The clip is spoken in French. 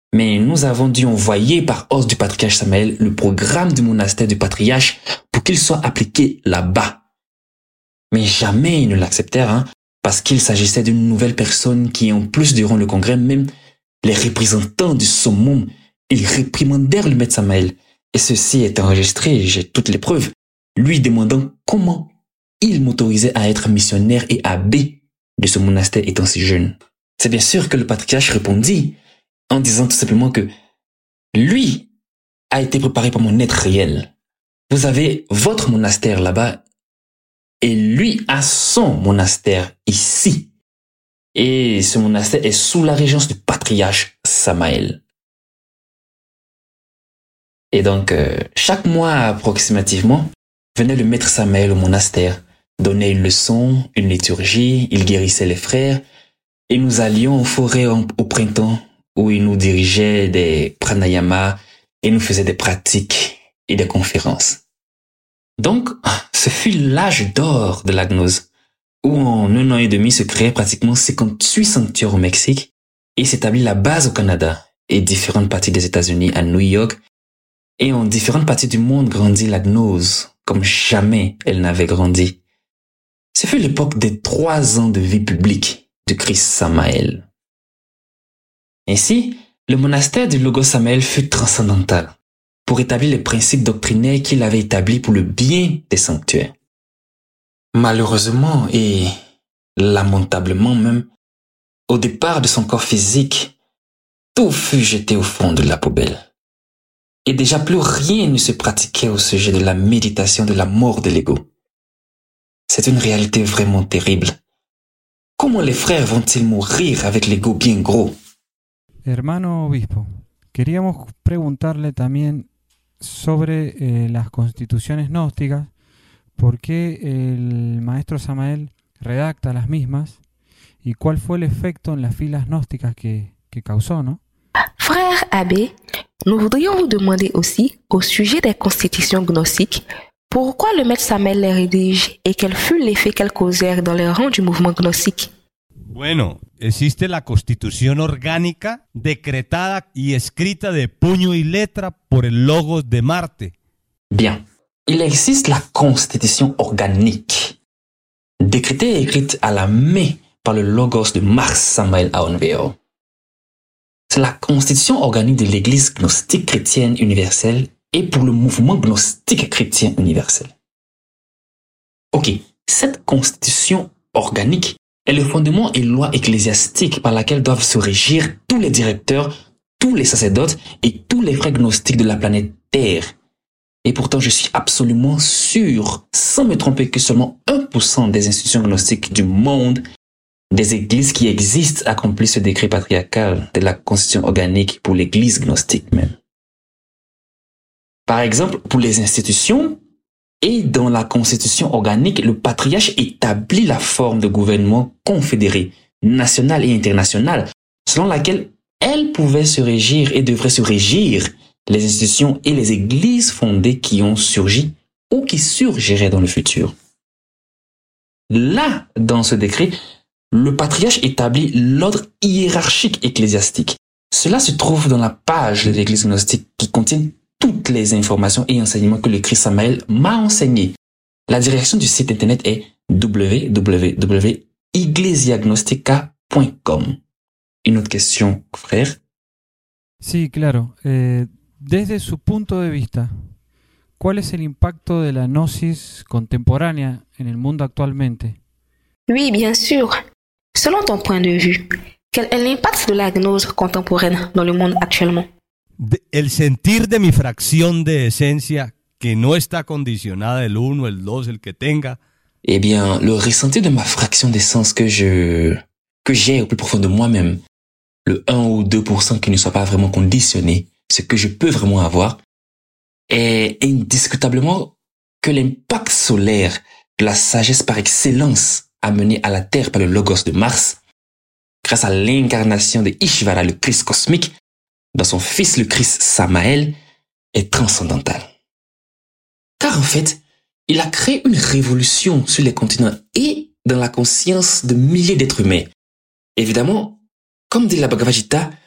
Mais nous avons dû envoyer par ordre du patriarche Samaël le programme du monastère du patriarche pour qu'il soit appliqué là-bas. Mais jamais ils ne l'acceptèrent, parce qu'il s'agissait d'une nouvelle personne qui, en plus, durant le congrès, même les représentants du summum, ils réprimandèrent le maître Samaël. Et ceci est enregistré, j'ai toutes les preuves, lui demandant comment il m'autorisait à être missionnaire et abbé de ce monastère étant si jeune. C'est bien sûr que le patriarche répondit en disant tout simplement que lui a été préparé par mon être réel. Vous avez votre monastère là-bas et lui a son monastère ici. Et ce monastère est sous la régence du patriarche Samaël. Et donc, chaque mois approximativement, venait le maître Samaël au monastère, donnait une leçon, une liturgie, il guérissait les frères, et nous allions en forêt au printemps, où il nous dirigeait des pranayamas et nous faisait des pratiques et des conférences. Donc, ce fut l'âge d'or de la gnose, où en 1 an et demi se créaient pratiquement 58 sanctuaires au Mexique et s'établit la base au Canada et différentes parties des États-Unis à New York, et en différentes parties du monde grandit la gnose comme jamais elle n'avait grandi. Ce fut l'époque des 3 ans de vie publique du Christ Samaël. Ainsi, le monastère du Logos Samaël fut transcendantal pour établir les principes doctrinaires qu'il avait établis pour le bien des sanctuaires. Malheureusement et lamentablement même, au départ de son corps physique, tout fut jeté au fond de la poubelle. Et déjà plus rien ne se pratiquait au sujet de la méditation de la mort de l'ego. C'est une réalité vraiment terrible. Comment les frères vont-ils mourir avec l'ego bien gros? Hermano obispo, queríamos preguntarle también sobre las constituciones gnósticas, por qué el maestro Samael redacta las mismas y cuál fue el efecto en las filas gnósticas que causó, ¿no? Frère abbé, nous voudrions vous demander aussi, au sujet des constitutions gnostiques, pourquoi le maître Samael les rédige et quel fut l'effet qu'elles causèrent dans les rangs du mouvement gnostique? Bueno, existe la Constitución orgánica decretada y escrita de puño y letra por el Logos de Marte. Bien, il existe la Constitution organique, décrétée et écrite à la main par le Logos de Mars Samael Aounweor. C'est la Constitution organique de l'Église gnostique chrétienne universelle et pour le mouvement gnostique chrétien universel. Ok, cette Constitution organique est le fondement et loi ecclésiastique par laquelle doivent se régir tous les directeurs, tous les sacerdotes et tous les frères gnostiques de la planète Terre. Et pourtant, je suis absolument sûr, sans me tromper, que seulement 1% des institutions gnostiques du monde, des églises qui existent, accomplissent ce décret patriarcal de la constitution organique pour l'église gnostique même. Par exemple, pour les institutions, et dans la constitution organique, le patriarche établit la forme de gouvernement confédéré, national et international, selon laquelle elle pouvait se régir et devrait se régir les institutions et les églises fondées qui ont surgi ou qui surgiraient dans le futur. Là, dans ce décret, le patriarche établit l'ordre hiérarchique ecclésiastique. Cela se trouve dans la page de l'église gnostique qui contient toutes les informations et enseignements que le Christ Samaël m'a enseigné. La direction du site internet est www.iglesiagnostica.com. Une autre question, frère? Sí, claro. Desde su punto de vista, ¿cuál es el impacto de la gnosis contemporánea en el mundo actualmente? Oui, bien sûr. Selon ton point de vue, quel est l'impact de la gnose contemporaine dans le monde actuellement? El sentir de mi fracción de esencia, que no está condicionada el 1, el 2, el que tenga. Eh bien, le ressenti de ma fraction d'essence que j'ai au plus profond de moi-même, le 1 ou 2% qui ne soit pas vraiment conditionné, ce que je peux vraiment avoir, est indiscutablement que l'impact solaire de la sagesse par excellence amenée à la Terre par le Logos de Mars, grâce à l'incarnation de Ishvara, le Christ cosmique, dans son fils le Christ Samaël, est transcendantal. Car en fait, il a créé une révolution sur les continents et dans la conscience de milliers d'êtres humains. Évidemment, comme dit la Bhagavad Gita,